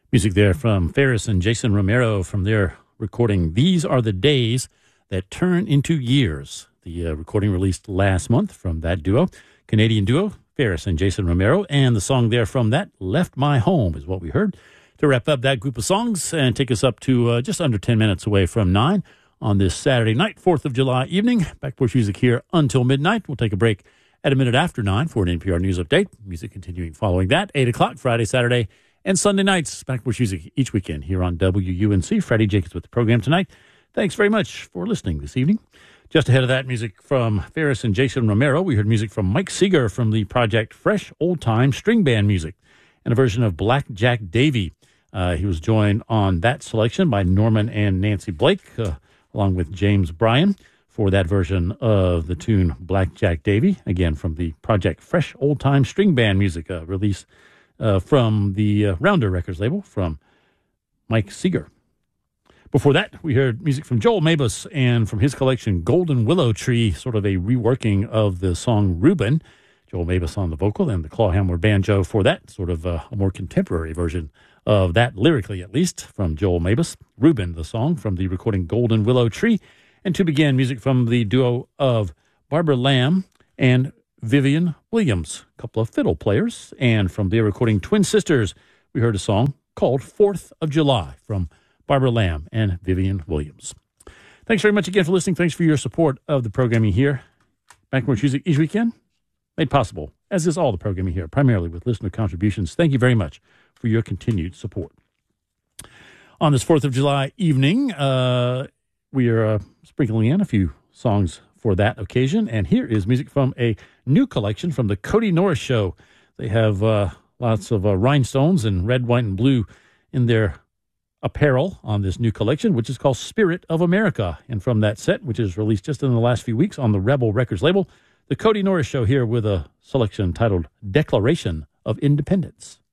Music there from Ferris and Jason Romero from their recording These Are the Days That Turn Into Years. The recording released last month from that duo, Canadian duo, Ferris and Jason Romero, and the song there from that, Left My Home, is what we heard. To wrap up that group of songs and take us up to just under 10 minutes away from 9 on this Saturday night, 4th of July evening. Back Porch Music here until midnight. We'll take a break at a minute after 9 for an NPR News Update. Music continuing following that, 8 o'clock, Friday, Saturday, and Sunday nights. Back Porch Music each weekend here on WUNC. Freddie Jacobs with the program tonight. Thanks very much for listening this evening. Just ahead of that, music from Ferris and Jason Romero. We heard music from Mike Seeger from the project Fresh Old Time String Band Music and a version of Black Jack Davy. He was joined on that selection by Norman and Nancy Blake, along with James Bryan, for that version of the tune Black Jack Davy, again from the project Fresh Old Time String Band Music, release from the Rounder Records label from Mike Seeger. Before that, we heard music from Joel Mabus and from his collection Golden Willow Tree, sort of a reworking of the song Reuben. Joel Mabus on the vocal and the clawhammer banjo for that, sort of a more contemporary version of that, lyrically at least, from Joel Mabus. Reuben, the song from the recording Golden Willow Tree. And to begin, music from the duo of Barbara Lamb and Vivian Williams, a couple of fiddle players. And from their recording Twin Sisters, we heard a song called 4th of July from Barbara Lamb and Vivian Williams. Thanks very much again for listening. Thanks for your support of the programming here. Back Porch Music each weekend, made possible, as is all the programming here, primarily with listener contributions. Thank you very much for your continued support. On this 4th of July evening, we are sprinkling in a few songs for that occasion, and here is music from a new collection from the Cody Norris Show. They have lots of rhinestones and red, white, and blue in their apparel on this new collection, which is called Spirit of America. And from that set, which is released just in the last few weeks on the Rebel Records label, the Cody Norris Show here with a selection titled Declaration of Independence.